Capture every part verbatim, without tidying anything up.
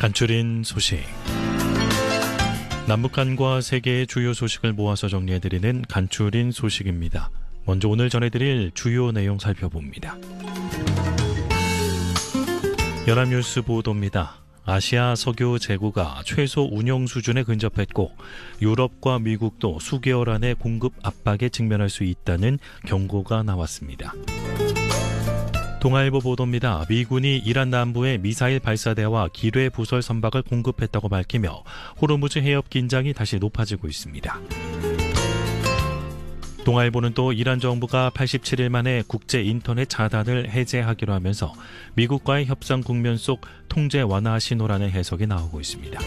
간추린 소식. 남북 간과 세계의 주요 소식을 모아서 정리해드리는 간추린 소식입니다. 먼저 오늘 전해드릴 주요 내용 살펴봅니다. 연합뉴스 보도입니다. 아시아 석유 재고가 최소 운영 수준에 근접했고 유럽과 미국도 수개월 안에 공급 압박에 직면할 수 있다는 경고가 나왔습니다. 동아일보 보도입니다. 미군이 이란 남부에 미사일 발사대와 기뢰 부설 선박을 공급했다고 밝히며 호르무즈 해협 긴장이 다시 높아지고 있습니다. 동아일보는 또 이란 정부가 팔십칠 일 만에 국제 인터넷 차단을 해제하기로 하면서 미국과의 협상 국면 속 통제 완화 신호라는 해석이 나오고 있습니다.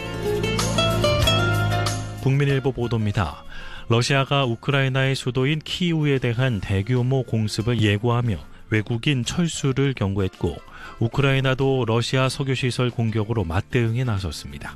국민일보 보도입니다. 러시아가 우크라이나의 수도인 키이우에 대한 대규모 공습을 예고하며 외국인 철수를 경고했고 우크라이나도 러시아 석유시설 공격으로 맞대응에 나섰습니다.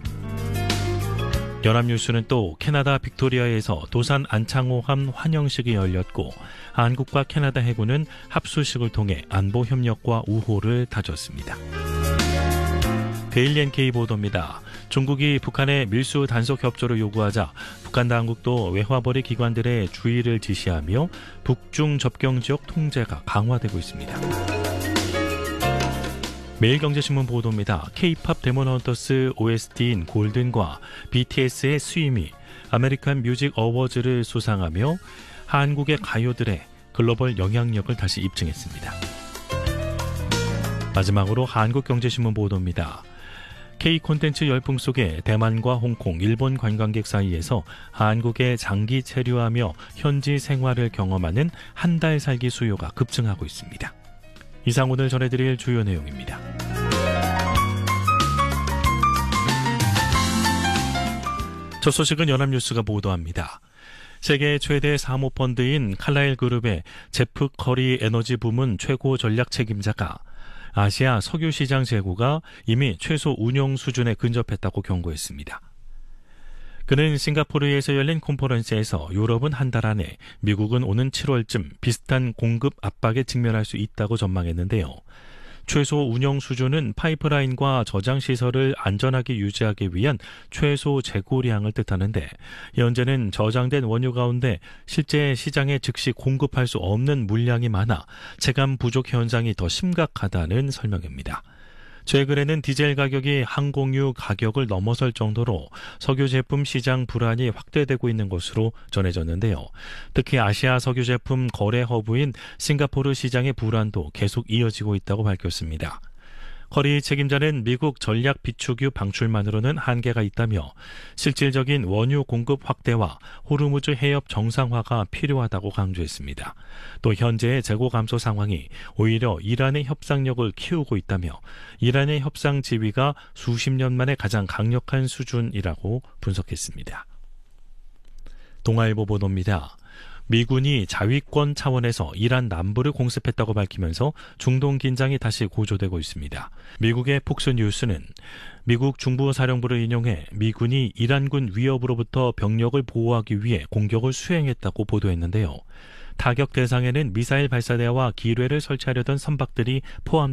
연합뉴스는 또 캐나다 빅토리아에서 도산 안창호함 환영식이 열렸고 한국과 캐나다 해군은 합수식을 통해 안보 협력과 우호를 다졌습니다. 데일리 엔케이 보도입니다. 중국이 북한의 밀수 단속 협조를 요구하자 북한 당국도 외화벌이 기관들의 주의를 지시하며 북중 접경지역 통제가 강화되고 있습니다. 매일경제신문 보도입니다. K-팝 데몬헌터스 오에스티인 골든과 비티에스의 스위미, 아메리칸 뮤직 어워즈를 수상하며 한국의 가요들의 글로벌 영향력을 다시 입증했습니다. 마지막으로 한국경제신문 보도입니다. K 콘텐츠 열풍 속에 대만과 홍콩, 일본 관광객 사이에서 한국에 장기 체류하며 현지 생활을 경험하는 한 달 살기 수요가 급증하고 있습니다. 이상 오늘 전해드릴 주요 내용입니다. 첫 소식은 연합뉴스가 보도합니다. 세계 최대 사모펀드인 칼라일 그룹의 제프 커리 에너지 부문 최고 전략 책임자가 아시아 석유 시장 재고가 이미 최소 운영 수준에 근접했다고 경고했습니다. 그는 싱가포르에서 열린 컨퍼런스에서 유럽은 한 달 안에, 미국은 오는 칠월쯤 비슷한 공급 압박에 직면할 수 있다고 전망했는데요. 최소 운영 수준은 파이프라인과 저장시설을 안전하게 유지하기 위한 최소 재고량을 뜻하는데 현재는 저장된 원유 가운데 실제 시장에 즉시 공급할 수 없는 물량이 많아 체감 부족 현상이 더 심각하다는 설명입니다. 최근에는 디젤 가격이 항공유 가격을 넘어설 정도로 석유 제품 시장 불안이 확대되고 있는 것으로 전해졌는데요. 특히 아시아 석유 제품 거래 허브인 싱가포르 시장의 불안도 계속 이어지고 있다고 밝혔습니다. 커리 책임자는 미국 전략 비축유 방출만으로는 한계가 있다며 실질적인 원유 공급 확대와 호르무즈 해협 정상화가 필요하다고 강조했습니다. 또 현재의 재고 감소 상황이 오히려 이란의 협상력을 키우고 있다며 이란의 협상 지위가 수십 년 만에 가장 강력한 수준이라고 분석했습니다. 동아일보 보도입니다. 미군이 자위권 차원에서 이란 남부를 공습했다고 밝히면서 중동 긴장이 다시 고조되고 있습니다. 미국의 폭스뉴스는 미국 중부사령부를 인용해 미군이 이란군 위협으로부터 병력을 보호하기 위해 공격을 수행했다고 보도했는데요. 타격 대상에는 미사일 발사대와 기뢰를 설치하려던 선박들이 포함